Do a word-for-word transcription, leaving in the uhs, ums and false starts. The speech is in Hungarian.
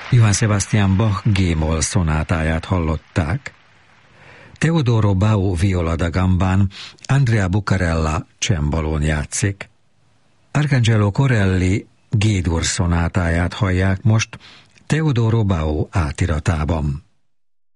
Johann Sebastian Bach G-moll szonátáját hallották. Teodoro Bau viola da gambán, Andrea Bucarella csembalón játszik. Arcangelo Corelli G-dur szonátáját hallják most Teodoro Bau átiratában.